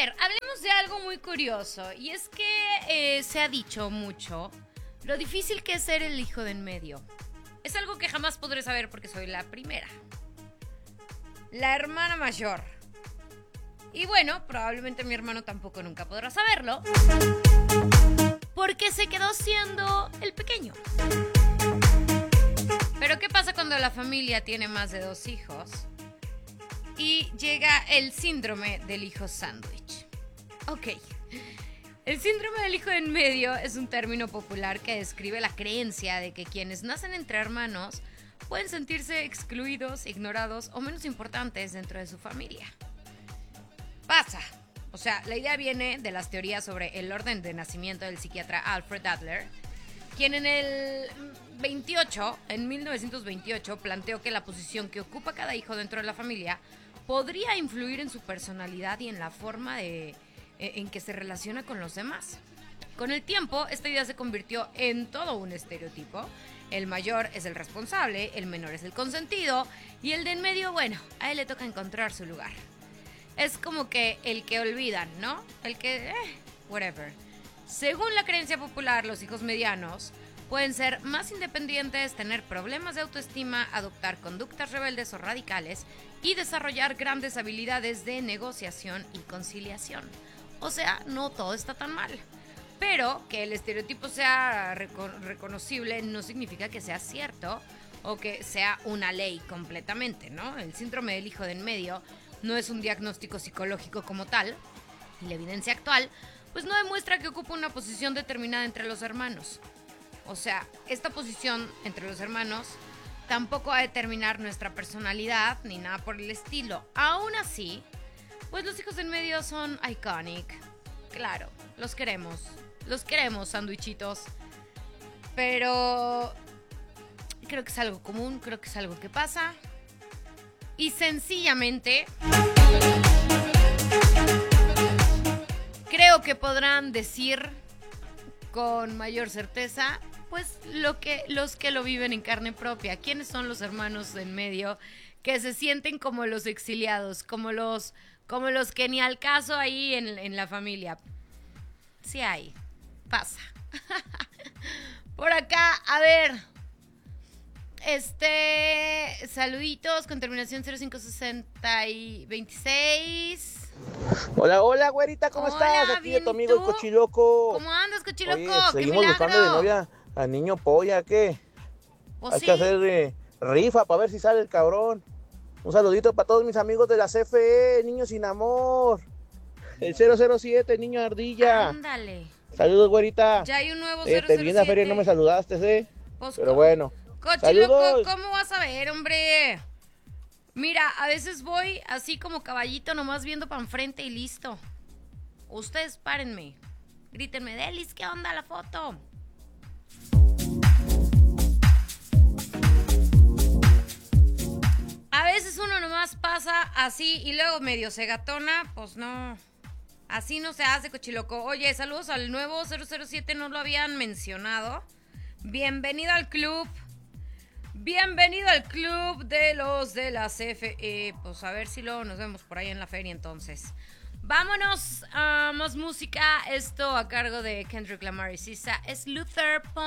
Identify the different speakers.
Speaker 1: ver, hablemos de algo muy curioso. Y es que se ha dicho mucho lo difícil que es ser el hijo de en medio. Es algo que jamás podré saber porque soy la primera. La hermana mayor. Y bueno, probablemente mi hermano tampoco nunca podrá saberlo. Porque se quedó siendo el pequeño. Pero ¿qué pasa cuando la familia tiene más de 2 hijos? Y llega el síndrome del hijo sándwich. Ok. El síndrome del hijo en medio es un término popular que describe la creencia de que quienes nacen entre hermanos pueden sentirse excluidos, ignorados o menos importantes dentro de su familia. Pasa. O sea, la idea viene de las teorías sobre el orden de nacimiento del psiquiatra Alfred Adler, quien en 1928, planteó que la posición que ocupa cada hijo dentro de la familia podría influir en su personalidad y en la forma en que se relaciona con los demás. Con el tiempo, esta idea se convirtió en todo un estereotipo. El mayor es el responsable, el menor es el consentido y el de en medio, bueno, a él le toca encontrar su lugar. Es como que el que olvidan, ¿no? El que, whatever. Según la creencia popular, los hijos medianos pueden ser más independientes, tener problemas de autoestima, adoptar conductas rebeldes o radicales y desarrollar grandes habilidades de negociación y conciliación. O sea, no todo está tan mal. Pero que el estereotipo sea reconocible no significa que sea cierto o que sea una ley completamente, ¿no? El síndrome del hijo de en medio no es un diagnóstico psicológico como tal, y la evidencia actual pues no demuestra que ocupa una posición determinada entre los hermanos. O sea, esta posición entre los hermanos tampoco va a determinar nuestra personalidad ni nada por el estilo. Aún así, pues los hijos en medio son iconic. Claro, los queremos, sándwichitos. Pero creo que es algo común, creo que es algo que pasa. Y sencillamente creo que podrán decir con mayor certeza, pues los que lo viven en carne propia. ¿Quiénes son los hermanos en medio que se sienten como los exiliados, como los que ni al caso ahí en la familia? Sí hay, pasa. Por acá, a ver, saluditos con terminación 056026.
Speaker 2: Hola, hola, güerita, ¿cómo estás? Aquí de tu amigo el Cochiloco.
Speaker 1: ¿Cómo andas, Cochiloco?
Speaker 2: Oye,
Speaker 1: ¡Qué
Speaker 2: seguimos
Speaker 1: milagro!
Speaker 2: buscando de novia al niño polla, ¿qué?
Speaker 1: Pues
Speaker 2: Hay
Speaker 1: sí.
Speaker 2: que hacer rifa para ver si sale el cabrón. Un saludito para todos mis amigos de la CFE, Niños Sin Amor. El 007, Niño Ardilla.
Speaker 1: Ándale.
Speaker 2: Saludos, güerita.
Speaker 1: Ya hay un nuevo
Speaker 2: Te vi en la
Speaker 1: 007.
Speaker 2: feria y no me saludaste,
Speaker 1: Pues,
Speaker 2: pero bueno.
Speaker 1: Cochiloco,
Speaker 2: Saludos.
Speaker 1: ¿cómo vas a ver, hombre? Mira, a veces voy así como caballito, nomás viendo para enfrente y listo. Ustedes párenme. Grítenme, Delis, ¿qué onda la foto? A veces uno nomás pasa así y luego medio se gatona, pues no. Así no se hace, Cochiloco. Oye, saludos al nuevo 007, no lo habían mencionado. Bienvenido al club. Bienvenido al club de los de la CFE. Pues a ver si luego nos vemos por ahí en la feria entonces. Vámonos a más música. Esto a cargo de Kendrick Lamar y SZA. Es Luther Pond.